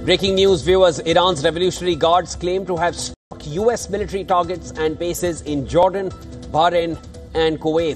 Breaking news, viewers. Iran's Revolutionary Guards claim to have struck US military targets and bases in Jordan, Bahrain and Kuwait.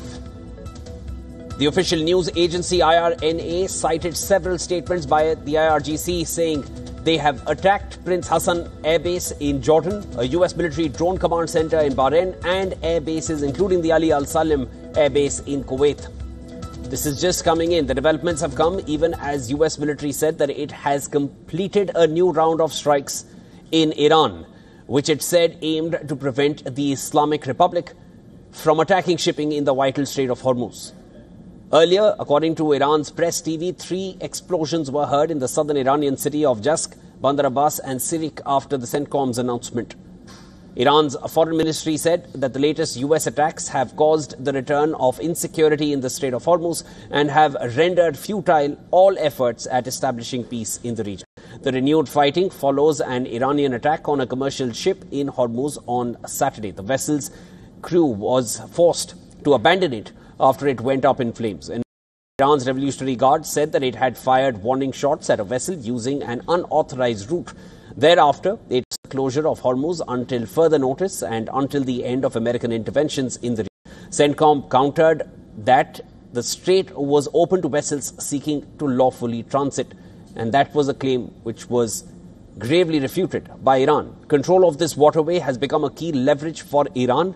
The official news agency IRNA cited several statements by the IRGC saying they have attacked Prince Hassan Air Base in Jordan, a US military drone command center in Bahrain and air bases including the Ali Al Salim Air Base in Kuwait. This is just coming in. The developments have come even as US military said that it has completed a new round of strikes in Iran, which it said aimed to prevent the Islamic Republic from attacking shipping in the vital Strait of Hormuz. Earlier, according to Iran's press TV, 3 explosions were heard in the southern Iranian city of Jask, Bandar Abbas and Sirik after the CENTCOM's announcement. Iran's foreign ministry said that the latest US attacks have caused the return of insecurity in the Strait of Hormuz and have rendered futile all efforts at establishing peace in the region. The renewed fighting follows an Iranian attack on a commercial ship in Hormuz on Saturday. The vessel's crew was forced to abandon it after it went up in flames. And Iran's Revolutionary Guard said that it had fired warning shots at a vessel using an unauthorized route. Thereafter, its closure of Hormuz until further notice and until the end of American interventions in the region. CENTCOM countered that the strait was open to vessels seeking to lawfully transit, and that was a claim which was gravely refuted by Iran. Control of this waterway has become a key leverage for Iran,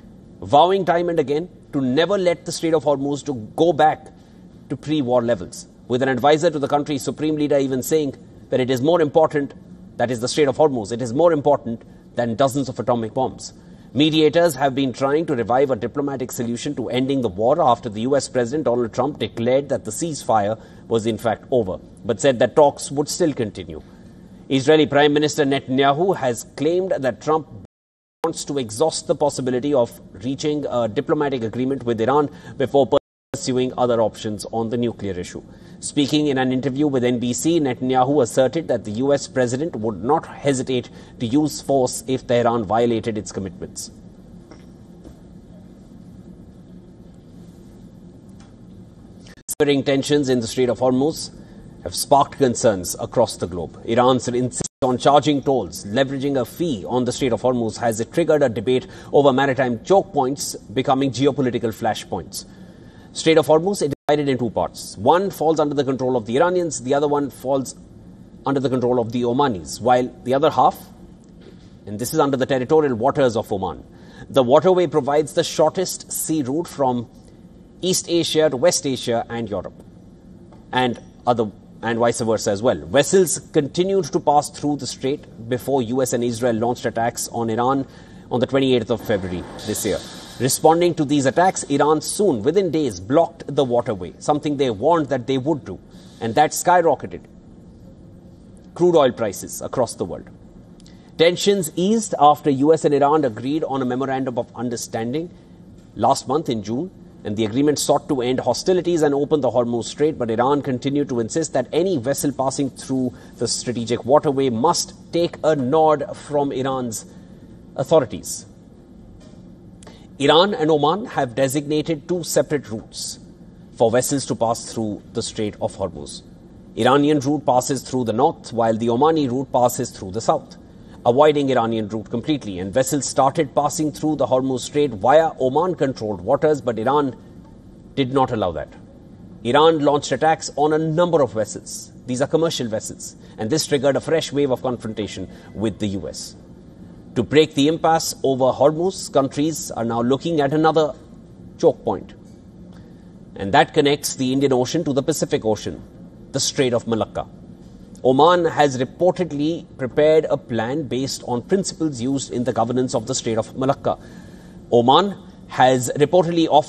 vowing time and again to never let the Strait of Hormuz to go back to pre-war levels, with an advisor to the country's supreme leader even saying that it is more important, that is the Strait of Hormuz, it is more important than dozens of atomic bombs. Mediators have been trying to revive a diplomatic solution to ending the war after the US President Donald Trump declared that the ceasefire was in fact over, but said that talks would still continue. Israeli Prime Minister Netanyahu has claimed that Trump wants to exhaust the possibility of reaching a diplomatic agreement with Iran before pursuing other options on the nuclear issue. Speaking in an interview with NBC, Netanyahu asserted that the US president would not hesitate to use force if Tehran violated its commitments. Simmering tensions in the Strait of Hormuz have sparked concerns across the globe. Iran's insistence on charging tolls, leveraging a fee on the Strait of Hormuz has triggered a debate over maritime choke points becoming geopolitical flashpoints. Strait of Hormuz is divided in 2 parts. One falls under the control of the Iranians, the other one falls under the control of the Omanis, while the other half, and this is under the territorial waters of Oman. The waterway provides the shortest sea route from East Asia to West Asia and Europe, and vice versa as well. Vessels continued to pass through the strait before US and Israel launched attacks on Iran on the 28th of February this year. Responding to these attacks, Iran soon, within days, blocked the waterway, something they warned that they would do, and that skyrocketed crude oil prices across the world. Tensions eased after US and Iran agreed on a memorandum of understanding last month in June, and the agreement sought to end hostilities and open the Hormuz Strait, but Iran continued to insist that any vessel passing through the strategic waterway must take a nod from Iran's authorities. Iran and Oman have designated 2 separate routes for vessels to pass through the Strait of Hormuz. Iranian route passes through the north, while the Omani route passes through the south, avoiding Iranian route completely, and vessels started passing through the Hormuz Strait via Oman-controlled waters, but Iran did not allow that. Iran launched attacks on a number of vessels. These are commercial vessels, and this triggered a fresh wave of confrontation with the US. To break the impasse over Hormuz, countries are now looking at another choke point, and that connects the Indian Ocean to the Pacific Ocean, the Strait of Malacca. Oman has reportedly prepared a plan based on principles used in the governance of the Strait of Malacca. Oman has reportedly offered